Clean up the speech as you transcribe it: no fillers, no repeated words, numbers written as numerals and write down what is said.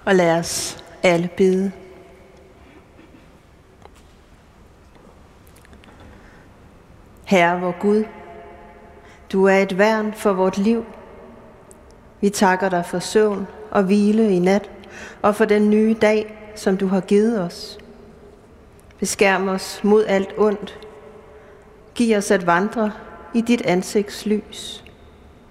Og lad os alle bede. Herre vor Gud, du er et værn for vort liv. Vi takker dig for søvn og hvile i nat, og for den nye dag, som du har givet os. Beskærm os mod alt ondt. Giv os at vandre i dit ansigts lys.